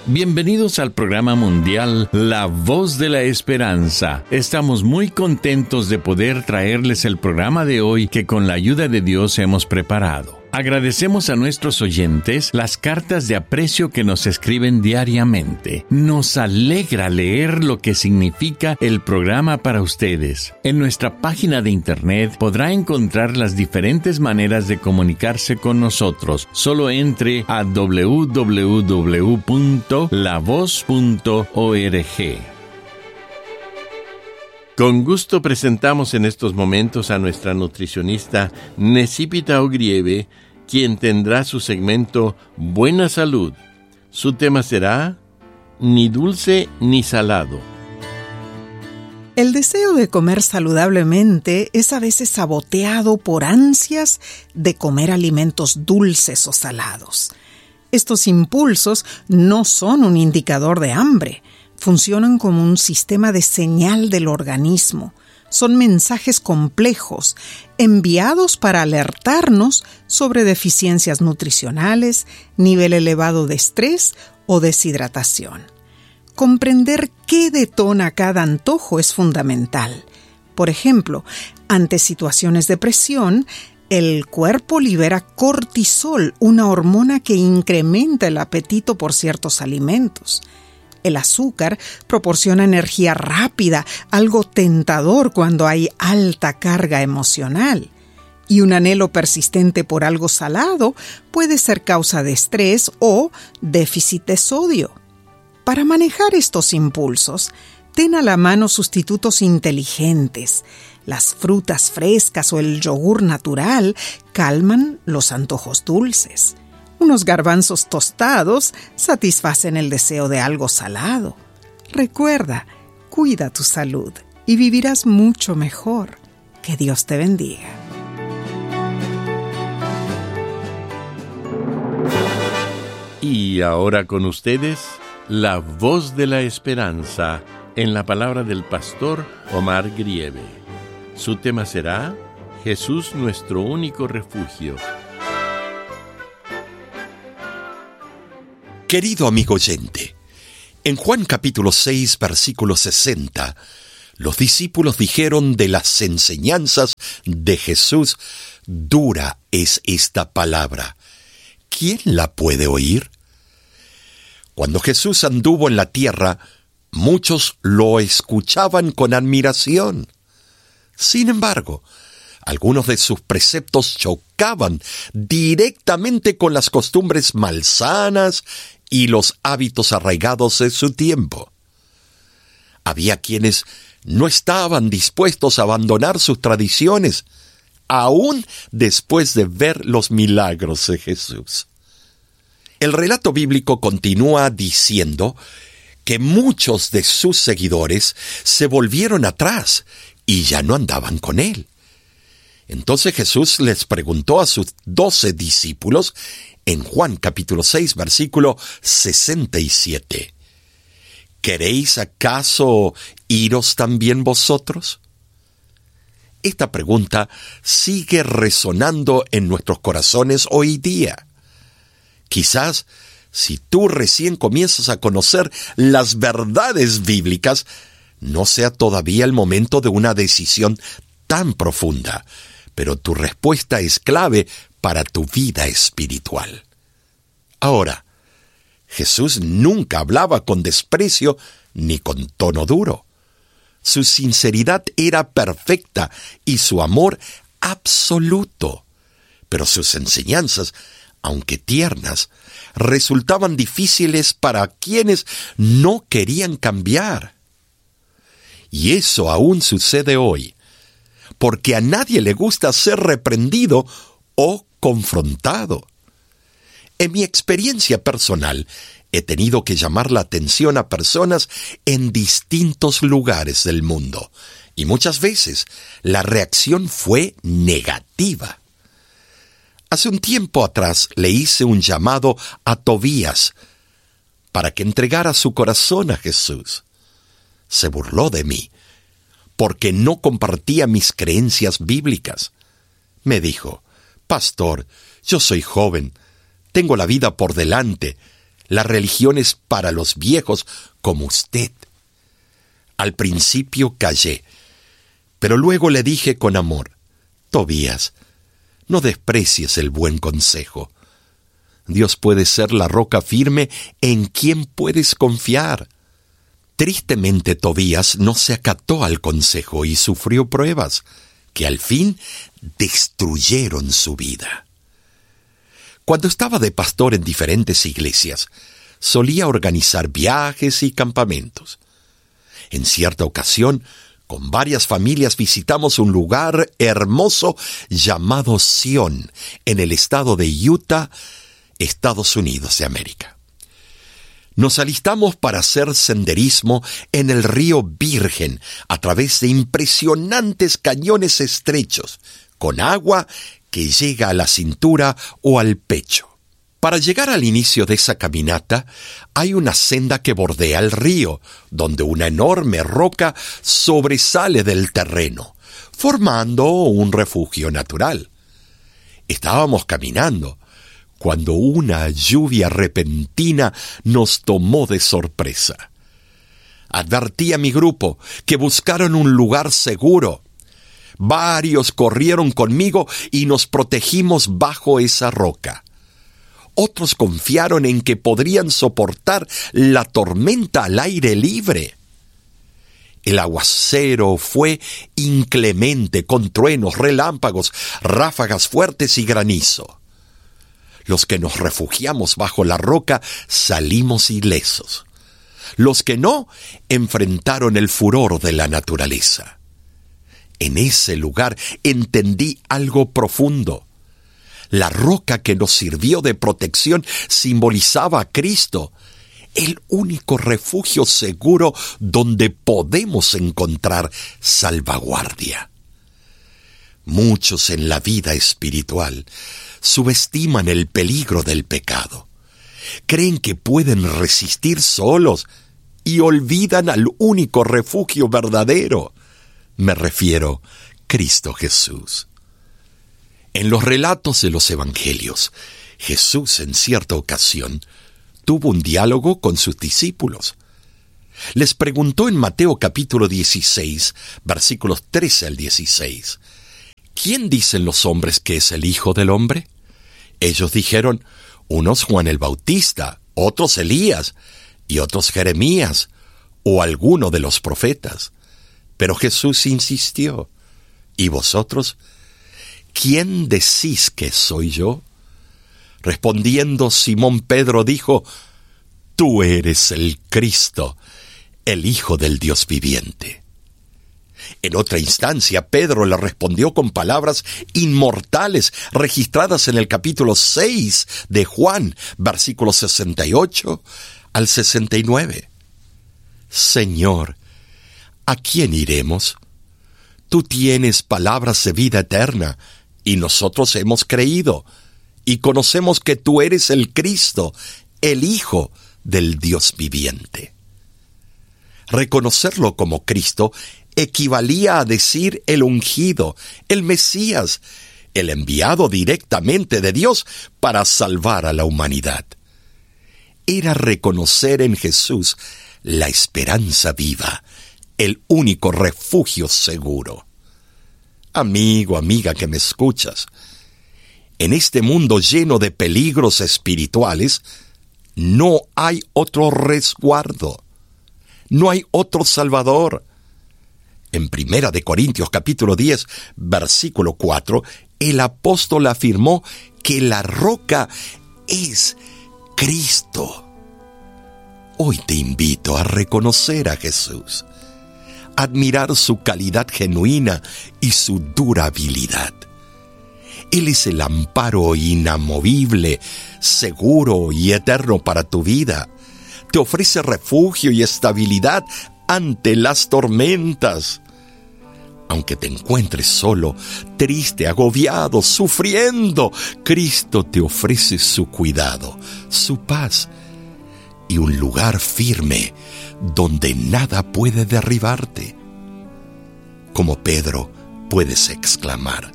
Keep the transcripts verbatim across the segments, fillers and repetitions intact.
Bienvenidos al programa mundial La Voz de la Esperanza. Estamos muy contentos de poder traerles el programa de hoy que con la ayuda de Dios hemos preparado. Agradecemos a nuestros oyentes las cartas de aprecio que nos escriben diariamente. Nos alegra leer lo que significa el programa para ustedes. En nuestra página de internet podrá encontrar las diferentes maneras de comunicarse con nosotros. Solo entre a doble u doble u doble u punto la voz punto org. Con gusto presentamos en estos momentos a nuestra nutricionista Necipita Ogrieve, quien tendrá su segmento Buena Salud. Su tema será Ni dulce ni salado. El deseo de comer saludablemente es a veces saboteado por ansias de comer alimentos dulces o salados. Estos impulsos no son un indicador de hambre. Funcionan como un sistema de señal del organismo. Son mensajes complejos, enviados para alertarnos sobre deficiencias nutricionales, nivel elevado de estrés o deshidratación. Comprender qué detona cada antojo es fundamental. Por ejemplo, ante situaciones de presión, el cuerpo libera cortisol, una hormona que incrementa el apetito por ciertos alimentos. El azúcar proporciona energía rápida, algo tentador cuando hay alta carga emocional. Y un anhelo persistente por algo salado puede ser causa de estrés o déficit de sodio. Para manejar estos impulsos, ten a la mano sustitutos inteligentes. Las frutas frescas o el yogur natural calman los antojos dulces. Unos garbanzos tostados satisfacen el deseo de algo salado. Recuerda, cuida tu salud y vivirás mucho mejor. Que Dios te bendiga. Y ahora con ustedes, La Voz de la Esperanza, en la palabra del pastor Omar Grieve. Su tema será Jesús, nuestro único refugio. Querido amigo oyente, en Juan capítulo seis, versículo sesenta, los discípulos dijeron de las enseñanzas de Jesús: dura es esta palabra, ¿quién la puede oír? Cuando Jesús anduvo en la tierra, muchos lo escuchaban con admiración. Sin embargo, algunos de sus preceptos chocaban directamente con las costumbres malsanas y los hábitos arraigados de su tiempo. Había quienes no estaban dispuestos a abandonar sus tradiciones, aún después de ver los milagros de Jesús. El relato bíblico continúa diciendo que muchos de sus seguidores se volvieron atrás y ya no andaban con él. Entonces Jesús les preguntó a sus doce discípulos en Juan capítulo seis, versículo sesenta y siete. ¿Queréis acaso iros también vosotros? Esta pregunta sigue resonando en nuestros corazones hoy día. Quizás, si tú recién comienzas a conocer las verdades bíblicas, no sea todavía el momento de una decisión tan profunda, pero tu respuesta es clave para tu vida espiritual. Ahora, Jesús nunca hablaba con desprecio ni con tono duro. Su sinceridad era perfecta y su amor absoluto. Pero sus enseñanzas, aunque tiernas, resultaban difíciles para quienes no querían cambiar. Y eso aún sucede hoy, porque a nadie le gusta ser reprendido o confrontado. En mi experiencia personal, he tenido que llamar la atención a personas en distintos lugares del mundo, y muchas veces la reacción fue negativa. Hace un tiempo atrás le hice un llamado a Tobías para que entregara su corazón a Jesús. Se burló de mí, porque no compartía mis creencias bíblicas. Me dijo: «Pastor, yo soy joven, tengo la vida por delante, La religión es para los viejos como usted. Al principio callé, pero luego le dije con amor: Tobías, no desprecies el buen consejo. Dios puede ser la roca firme en quien puedes confiar. Tristemente, Tobías no se acató al consejo y sufrió pruebas que al fin destruyeron su vida. Cuando estaba de pastor en diferentes iglesias, solía organizar viajes y campamentos. En cierta ocasión, con varias familias visitamos un lugar hermoso llamado Sion, en el estado de Utah, Estados Unidos de América. Nos alistamos para hacer senderismo en el río Virgen a través de impresionantes cañones estrechos, con agua que llega a la cintura o al pecho. Para llegar al inicio de esa caminata, hay una senda que bordea el río, donde una enorme roca sobresale del terreno, formando un refugio natural. Estábamos caminando cuando una lluvia repentina nos tomó de sorpresa. Advertí a mi grupo que buscaron un lugar seguro. Varios corrieron conmigo y nos protegimos bajo esa roca. Otros confiaron en que podrían soportar la tormenta al aire libre. El aguacero fue inclemente, con truenos, relámpagos, ráfagas fuertes y granizo. Los que nos refugiamos bajo la roca salimos ilesos. Los que no, enfrentaron el furor de la naturaleza. En ese lugar entendí algo profundo. La roca que nos sirvió de protección simbolizaba a Cristo, el único refugio seguro donde podemos encontrar salvaguardia. Muchos en la vida espiritual subestiman el peligro del pecado. Creen que pueden resistir solos y olvidan al único refugio verdadero. Me refiero a Cristo Jesús. En los relatos de los evangelios, Jesús en cierta ocasión tuvo un diálogo con sus discípulos. Les preguntó en Mateo capítulo dieciséis, versículos trece al dieciséis, ¿quién dicen los hombres que es el Hijo del Hombre? Ellos dijeron, unos Juan el Bautista, otros Elías, y otros Jeremías, o alguno de los profetas. Pero Jesús insistió, ¿y vosotros? ¿Quién decís que soy yo? Respondiendo, Simón Pedro dijo, tú eres el Cristo, el Hijo del Dios viviente. En otra instancia, Pedro le respondió con palabras inmortales registradas en el capítulo seis de Juan, versículos sesenta y ocho al sesenta y nueve. Señor, ¿a quién iremos? Tú tienes palabras de vida eterna, y nosotros hemos creído, y conocemos que tú eres el Cristo, el Hijo del Dios viviente. Reconocerlo como Cristo equivalía a decir el ungido, el Mesías, el enviado directamente de Dios para salvar a la humanidad. Era reconocer en Jesús la esperanza viva, el único refugio seguro. Amigo, amiga que me escuchas, en este mundo lleno de peligros espirituales, no hay otro resguardo, no hay otro Salvador. En Primera de Corintios capítulo diez, versículo cuatro, el apóstol afirmó que la roca es Cristo. Hoy te invito a reconocer a Jesús, admirar su calidad genuina y su durabilidad. Él es el amparo inamovible, seguro y eterno para tu vida. Te ofrece refugio y estabilidad ante las tormentas. Aunque te encuentres solo, triste, agobiado, sufriendo, Cristo te ofrece su cuidado, su paz y un lugar firme donde nada puede derribarte. Como Pedro, puedes exclamar,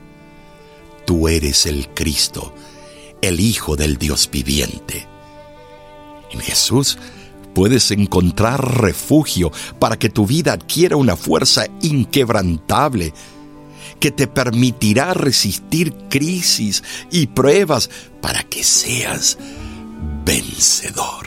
tú eres el Cristo, el Hijo del Dios viviente. En Jesús puedes encontrar refugio para que tu vida adquiera una fuerza inquebrantable que te permitirá resistir crisis y pruebas para que seas vencedor.